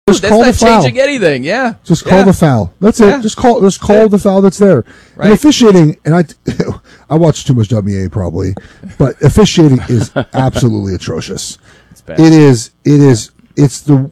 Just That's call not the foul. changing anything. Yeah. Just call the foul. That's Yeah. it. Just call the foul that's there. Right. And officiating, and I watch too much WA probably, but officiating is absolutely atrocious. It's bad. It is. It's the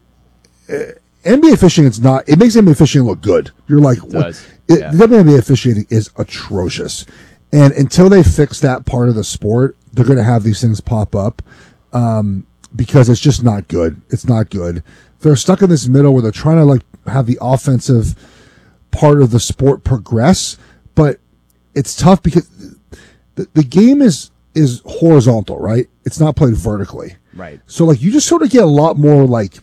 NBA officiating. It's not. It makes NBA officiating look good. You're like, does. The Yeah. WNBA officiating is atrocious, and until they fix that part of the sport, they're going to have these things pop up because it's just not good. It's not good. They're stuck in this middle where they're trying to like have the offensive part of the sport progress, but it's tough because the game is horizontal, right? It's not played vertically, Right. so like you just sort of get a lot more like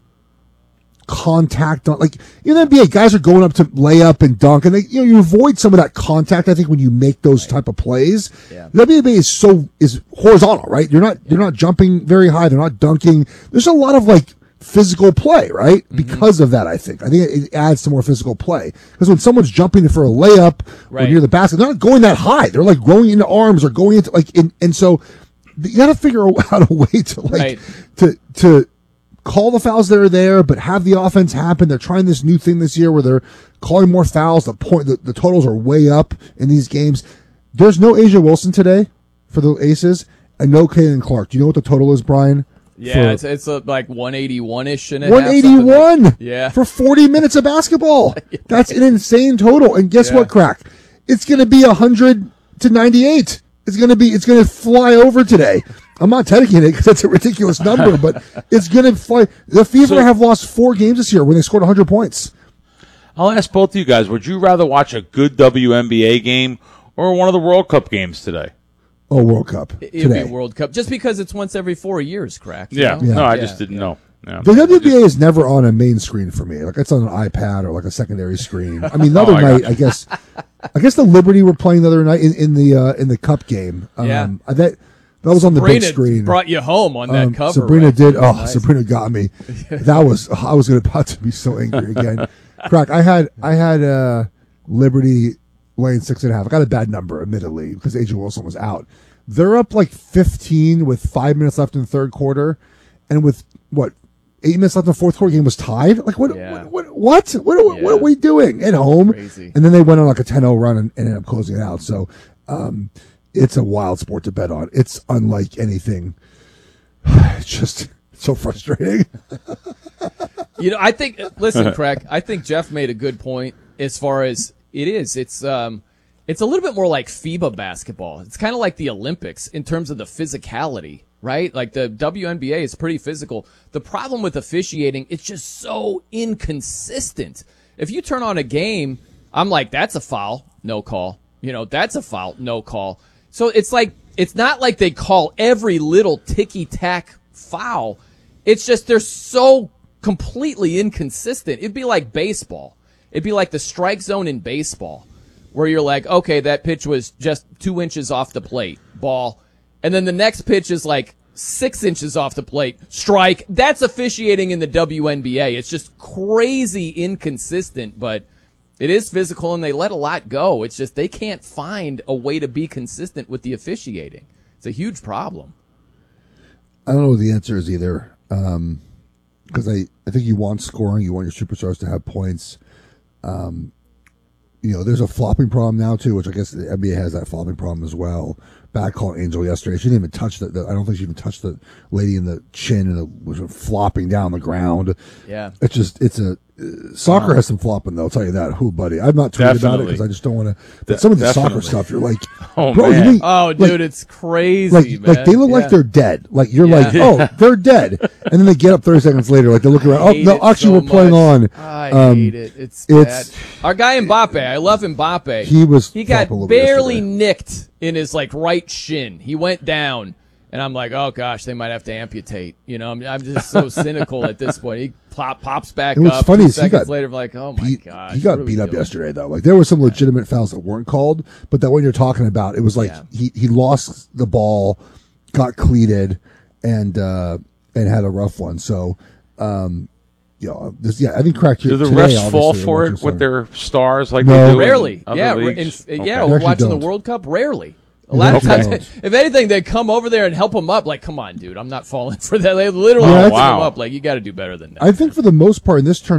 contact on, like in the NBA, guys are going up to lay up and dunk, and you avoid some of that contact. I think when you make those type of plays, Yeah. the WNBA is horizontal, right? You're not jumping very high. They're not dunking. There's a lot of like physical play, right? Because of that, I think it adds to more physical play. Because when someone's jumping for a layup or Right. near the basket, they're not going that high. They're like going into arms or going into like, and so you got to figure out a way to like to call the fouls that are there, but have the offense happen. They're trying this new thing this year where they're calling more fouls. The totals are way up in these games. There's no Asia Wilson today for the Aces, and no Caitlin Clark. Do you know what the total is, Brian? Yeah, it's like 181-ish and a half, 181 like, yeah. for 40 minutes of basketball. That's an insane total. And guess what, Crack? It's going to be 100 to 98. It's going to fly over today. I'm not taking it because that's a ridiculous number, but it's going to fly. The Fever have lost 4 games this year when they scored 100 points. I'll ask both of you guys, would you rather watch a good WNBA game or one of the World Cup games today? Oh, World Cup It'll today. be World Cup just because it's once every 4 years, Crack. Yeah. You know? No, I just didn't know. Yeah. The WNBA is never on a main screen for me. Like it's on an iPad or like a secondary screen. I mean, the other night, I guess the Liberty were playing the other night in the Cup game. That was on the big screen. Brought you home on that cover. Sabrina right? did. Oh, Nice. Sabrina got me. I was about to be so angry again. Crack. I had Liberty laying 6.5. I got a bad number, admittedly, because Asia Wilson was out. They're up like 15 with 5 minutes left in the third quarter, and with 8 minutes left in the fourth quarter, game was tied. Like what? Yeah. What are we doing at home? Crazy. And then they went on like a 10-0 run and ended up closing it out. So, it's a wild sport to bet on. It's unlike anything. It's just so frustrating. I think. Listen, Craig. I think Jeff made a good point as far as it is. It's a little bit more like FIBA basketball. It's kind of like the Olympics in terms of the physicality, right? Like the WNBA is pretty physical. The problem with officiating, it's just so inconsistent. If you turn on a game, I'm like, that's a foul, no call. That's a foul, no call. So it's like, it's not like they call every little ticky-tack foul. It's just they're so completely inconsistent. It'd be like baseball. It'd be like the strike zone in baseball, where you're like, okay, that pitch was just 2 inches off the plate, ball. And then the next pitch is like 6 inches off the plate, strike. That's officiating in the WNBA. It's just crazy inconsistent, but it is physical and they let a lot go. It's just they can't find a way to be consistent with the officiating. It's a huge problem. I don't know what the answer is either. Because I think you want scoring. You want your superstars to have points. There's a flopping problem now too, which I guess the NBA has that flopping problem as well. Bad call on Angel yesterday. She didn't even touch I don't think she even touched the lady in the chin, and it was flopping down the ground. Yeah. Soccer has some flopping though. I'll tell you that. Who, buddy? I'm not tweeting about it because I just don't want to. But some of the soccer stuff, you're like, oh, bro, man. you mean, Oh, dude, it's crazy, like, man. Like they look like they're dead. Like you're like, oh, they're dead, and then they get up 30 seconds later, like they look around. Oh no, actually we're playing on. I hate it. It's bad. Our guy Mbappe, I love Mbappe. He got flopped a little barely yesterday. nicked in his like right shin. He went down, and I'm like, oh gosh, they might have to amputate. I'm just so cynical at this point. He pops back And what's up. funny 2 is he seconds got later, I'm like, oh my gosh, he got what are beat we up doing? yesterday though. Like there were some legitimate fouls that weren't called, but that one you're talking about, it was like he lost the ball, got cleated, and had a rough one. So, I think Crack here. Do the today, refs fall obviously, for I'm it with their stars like No. they do? Rarely, in other yeah, leagues? yeah. Okay. We're actually watching don't. the World Cup. Rarely. A They lot of actually times, don't. if anything, they come over there and help him up. Like, come on, dude, I'm not falling for that. They literally Yeah, help wow. him up. Like, you got to do better than that. I think for the most part in this tournament.